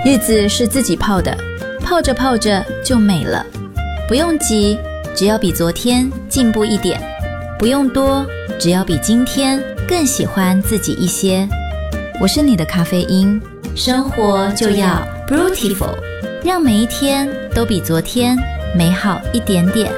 日子是自己泡的，泡着泡着就美了。不用急，只要比昨天进步一点；不用多，只要比今天更喜欢自己一些。我是你的咖啡因，生活就要 Brutiful， 让每一天都比昨天美好一点点。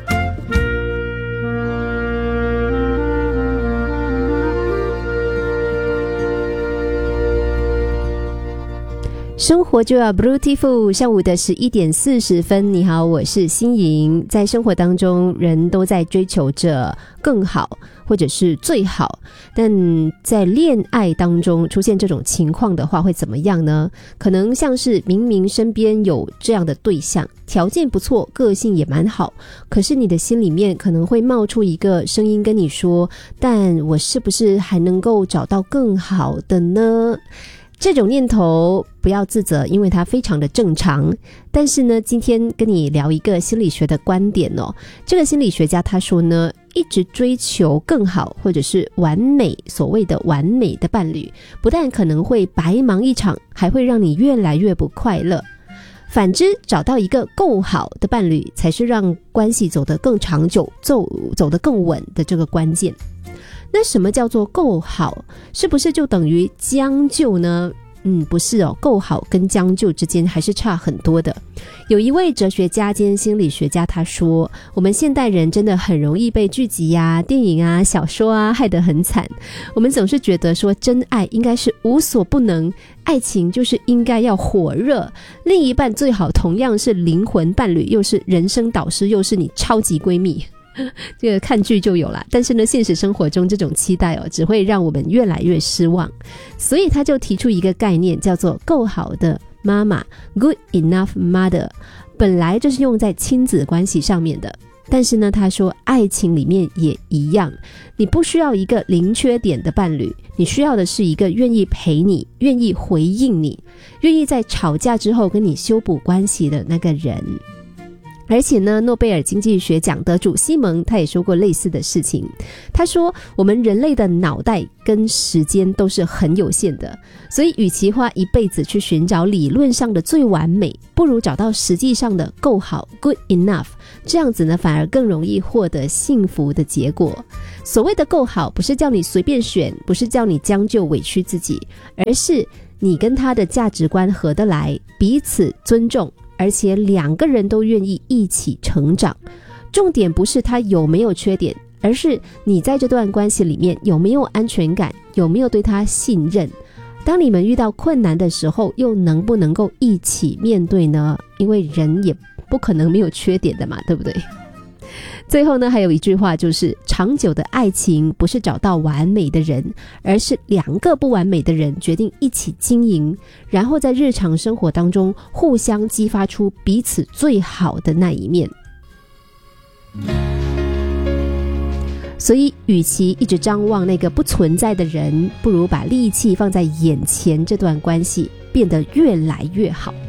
生活就要 Brutiful， 上午的11点40分，你好，我是欣莹。在生活当中，人都在追求着更好或者是最好，但在恋爱当中出现这种情况的话会怎么样呢？可能像是明明身边有这样的对象，条件不错，个性也蛮好，可是你的心里面可能会冒出一个声音跟你说，但我是不是还能够找到更好的呢？这种念头不要自责，因为它非常的正常。但是呢，今天跟你聊一个心理学的观点哦。这个心理学家他说呢，一直追求更好或者是完美，所谓的完美的伴侣，不但可能会白忙一场，还会让你越来越不快乐。反之，找到一个够好的伴侣，才是让关系走得更长久、走得更稳的这个关键。那什么叫做够好？是不是就等于将就呢？不是哦，够好跟将就之间还是差很多的。有一位哲学家兼心理学家他说，我们现代人真的很容易被剧集啊、电影啊、小说啊害得很惨。我们总是觉得说真爱应该是无所不能，爱情就是应该要火热，另一半最好同样是灵魂伴侣，又是人生导师，又是你超级闺蜜。这个看剧就有啦，但是呢，现实生活中这种期待只会让我们越来越失望。所以他就提出一个概念，叫做够好的妈妈 Good enough mother。 本来就是用在亲子关系上面的，但是呢，他说爱情里面也一样，你不需要一个零缺点的伴侣，你需要的是一个愿意陪你、愿意回应你、愿意在吵架之后跟你修补关系的那个人。而且呢，诺贝尔经济学奖得主西蒙他也说过类似的事情。他说，我们人类的脑袋跟时间都是很有限的，所以与其花一辈子去寻找理论上的最完美，不如找到实际上的够好 good enough， 这样子呢，反而更容易获得幸福的结果。所谓的够好，不是叫你随便选，不是叫你将就委屈自己，而是你跟他的价值观合得来，彼此尊重，而且两个人都愿意一起成长。重点不是他有没有缺点，而是你在这段关系里面有没有安全感，有没有对他信任。当你们遇到困难的时候，又能不能够一起面对呢？因为人也不可能没有缺点的嘛，对不对？最后呢，还有一句话，就是长久的爱情不是找到完美的人，而是两个不完美的人决定一起经营，然后在日常生活当中互相激发出彼此最好的那一面。所以与其一直张望那个不存在的人，不如把力气放在眼前这段关系，变得越来越好。